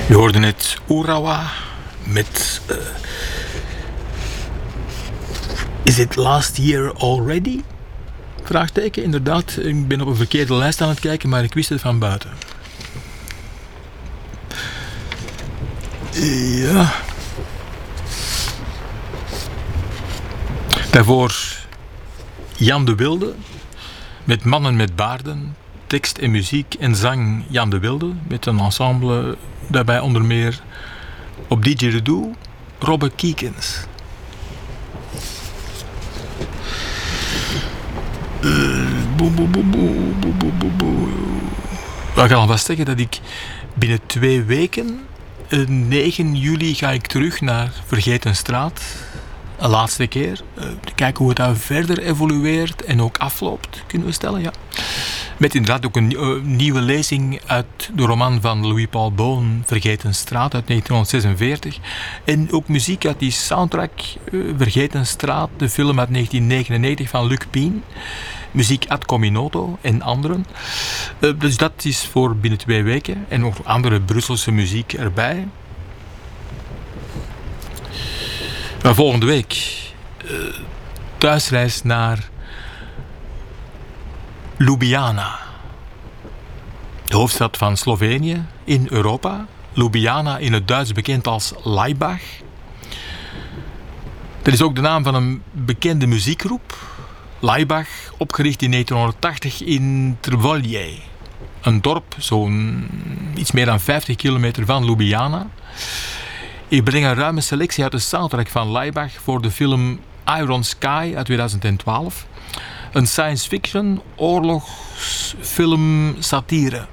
Je hoorde net Urawa met Is it last year already? Vraagteken, inderdaad. Ik ben op een verkeerde lijst aan het kijken, maar ik wist het van buiten. Ja. Daarvoor Jan de Wilde met Mannen met baarden. Tekst en muziek en zang Jan de Wilde met een ensemble daarbij onder meer op didgeridoo Robbe Kiekens. Ik kan alvast zeggen dat ik binnen 2 weken, 9 juli, ga ik terug naar Vergetenstraat. Een laatste keer. Kijken hoe het daar verder evolueert en ook afloopt, kunnen we stellen, ja. Met inderdaad ook een nieuwe lezing uit de roman van Louis-Paul Boon, Vergetenstraat, uit 1946. En ook muziek uit die soundtrack, Vergetenstraat, de film uit 1999 van Luc Pien. Muziek ad Cominoto en anderen. Dus dat is voor binnen 2 weken. En nog andere Brusselse muziek erbij. Maar volgende week thuisreis naar Ljubljana, de hoofdstad van Slovenië in Europa. Ljubljana, in het Duits bekend als Laibach. Dat is ook de naam van een bekende muziekgroep. Laibach, opgericht in 1980 in Trvolje, een dorp zo'n iets meer dan 50 kilometer van Ljubljana. Ik breng een ruime selectie uit de soundtrack van Laibach voor de film Iron Sky uit 2012. Een science fiction oorlogsfilm satire.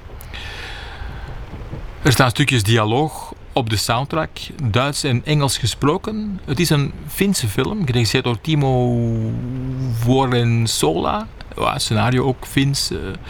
Er staan stukjes dialoog op de soundtrack, Duits en Engels gesproken. Het is een Finse film, geregisseerd door Timo Vuorensola. Ja, scenario ook Fins,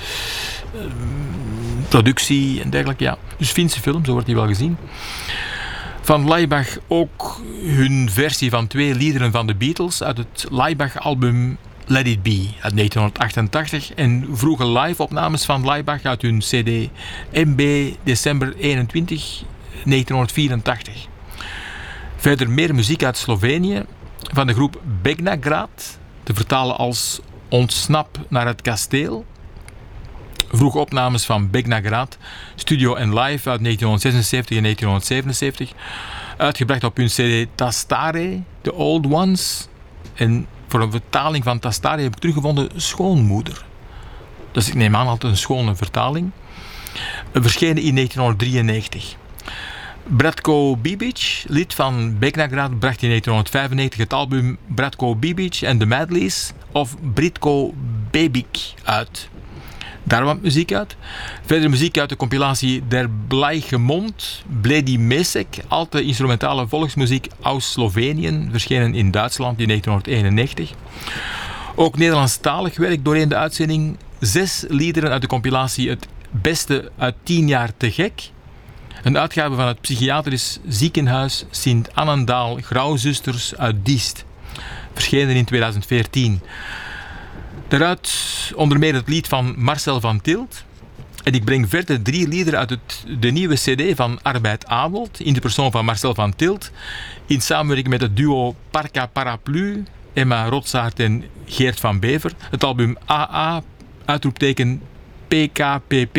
productie en dergelijke. Ja. Dus Finse film, zo wordt die wel gezien. Van Laibach ook hun versie van 2 liederen van de Beatles uit het Laibach-album Let It Be uit 1988 en vroege live-opnames van Laibach uit hun CD MB december 21 1984. Verder meer muziek uit Slovenië van de groep Begnagrad, te vertalen als Ontsnap naar het kasteel. Vroege opnames van Begnagrad, studio en live uit 1976 en 1977. Uitgebracht op hun CD Tastare, The Old Ones. En voor een vertaling van Tastare heb ik teruggevonden Schoonmoeder. Dus ik neem aan altijd een schone vertaling. Verschenen in 1993. Bratko Bibic, lid van Begnagrad, bracht in 1995 het album Bratko Bibic and the Medleys of Britko Bebic uit. Daar wat muziek uit. Verder muziek uit de compilatie Der Blijge Mond, Bledi Mesek, alte instrumentale volksmuziek aus Slovenien, verschenen in Duitsland in 1991. Ook Nederlandstalig werk doorheen de uitzending. 6 liederen uit de compilatie Het Beste uit 10 jaar te gek. Een uitgave van het psychiatrisch ziekenhuis Sint-Annendaal Grauwzusters uit Diest. Verschenen in 2014. Daaruit onder meer het lied van Marcel van Tilt. En ik breng verder 3 liederen uit de nieuwe cd van Arbeid Adold, in de persoon van Marcel van Tilt, in samenwerking met het duo Parka Paraplu, Emma Rotsaert en Geert van Bever. Het album AA, uitroepteken PKPP.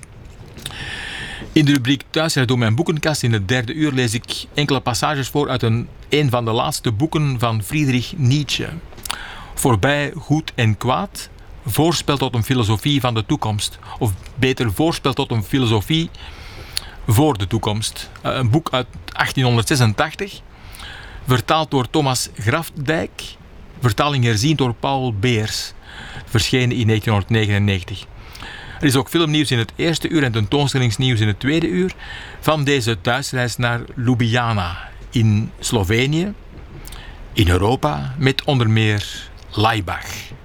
In de rubriek Thuisreis door mijn boekenkast in het 3e uur lees ik enkele passages voor uit een van de laatste boeken van Friedrich Nietzsche. Voorbij goed en kwaad, voorspel tot een filosofie van de toekomst. Of beter, voorspel tot een filosofie voor de toekomst. Een boek uit 1886, vertaald door Thomas Grafdijk, vertaling herzien door Paul Beers, verschenen in 1999. Er is ook filmnieuws in het 1e uur en tentoonstellingsnieuws in het 2e uur van deze thuisreis naar Ljubljana in Slovenië, in Europa, met onder meer Laibach.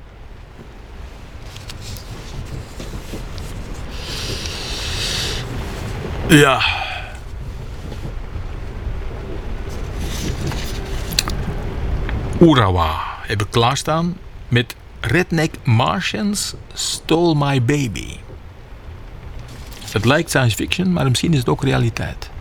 Ja. Urawa heb ik klaarstaan met Redneck Martians Stole My Baby. Het lijkt science fiction, maar misschien is het ook realiteit.